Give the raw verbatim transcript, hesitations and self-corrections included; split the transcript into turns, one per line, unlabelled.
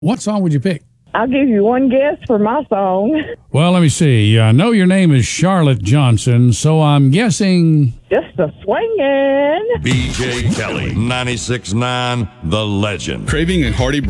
What song would you pick?
I'll give you one guess for my song.
Well, let me see. I know your name is Charlotte Johnson, so I'm guessing...
Just a swingin'.
B J Kelly, ninety-six point nine, The Legend.
Craving a hearty